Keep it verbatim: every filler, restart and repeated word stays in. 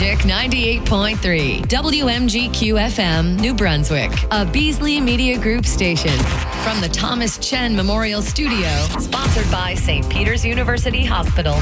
Magic ninety-eight point three, W M G Q F M, New Brunswick, a Beasley Media Group station. From the Thomas Chen Memorial Studio, sponsored by Saint Peter's University Hospital.